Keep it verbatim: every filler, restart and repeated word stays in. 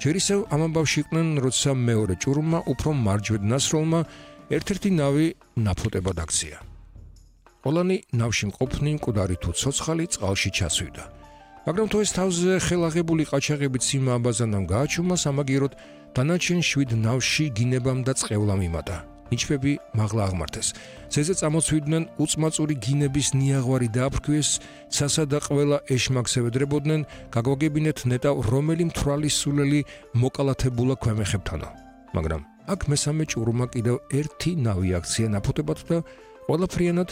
ჯერ ისევ ამ ამბავში იყვნენ, როცა მეორე ჭურმა უფრო მარჯვედ ნასროლმა ერთ-ერთი ნავი ნაფოტებად აქცია. ყველანი ნავში მყოფნი მკვდარი თუ ცოცხალი წყალში ჩასვიდა. მაგრამ თუ ეს თავზე ხელაღებული ყაჩაღებით სიმა აბაზანამ გააჩუმა, სამაგიეროდ დანარჩენ შვიდ ნავში გინებამ და წყევლამ იმატა. ნიჩბები მაღლა აღმართეს. ზეზე წამოსვიდნენ უწმაწური გინების ნიაღვარი დააფრქვიეს, ცასა და ყველა ეშმაკსევედრებოდნენ, გაგვაგებინეთ ნეტავ რომელი მთვრალის სულელი მოკალათებულა ქვემეხებთანო. მაგრამ აქ მესამე ჭურმა კიდევ ერთი ნავი აქცია ნაფოტებად და ყველაფრიანად